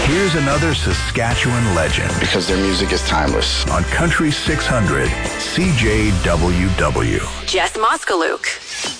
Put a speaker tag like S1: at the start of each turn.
S1: Here's another Saskatchewan legend.
S2: Because their music is timeless.
S1: On Country 600, CJWW.
S3: Jess Moskaluk.